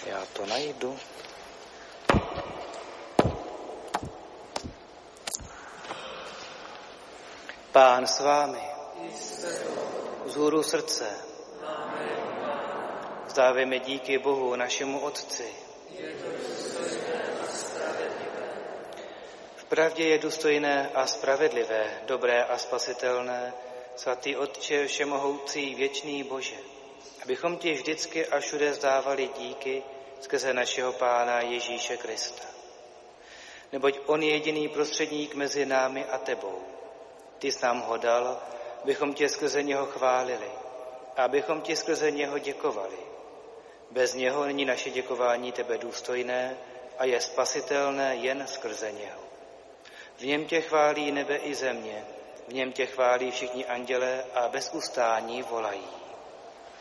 Já to najdu. Pán s vámi. Vzhůru srdce. Vzdávejme díky Bohu, našemu Otci. V pravdě je důstojné a spravedlivé, dobré a spasitelné, svatý Otče všemohoucí, věčný Bože, abychom ti vždycky a všude vzdávali díky skrze našeho Pána Ježíše Krista. Neboť on je jediný prostředník mezi námi a tebou. Ty jsi nám ho dal, abychom tě skrze něho chválili a abychom ti skrze něho děkovali. Bez něho není naše děkování tebe důstojné a je spasitelné jen skrze něho. V něm tě chválí nebe i země, v něm tě chválí všichni andělé a bez ustání volají.